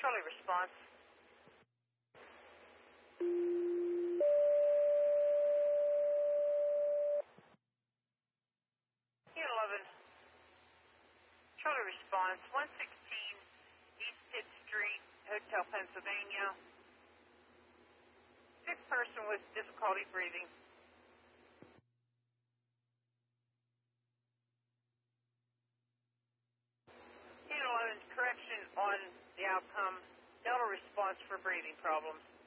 Charlie response. Unit 11. Charlie response. 116 East Pitt Street, Hotel, Pennsylvania. Sick person with difficulty breathing. Unit 11, correction on the outcome. Delta response for breathing problems.